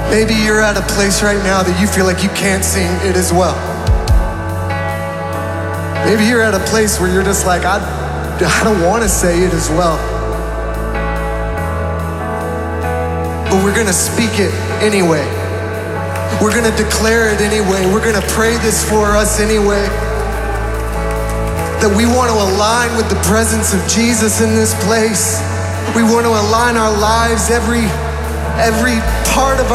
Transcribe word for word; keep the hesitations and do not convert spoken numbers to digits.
Maybe you're at a place right now that you feel like you can't sing it as well. Maybe you're at a place where you're just like, I, I don't want to say it as well. But we're gonna speak it anyway. We're gonna declare it anyway. We're gonna pray this for us anyway. That we want to align with the presence of Jesus in this place. We want to align our lives, every, every part of our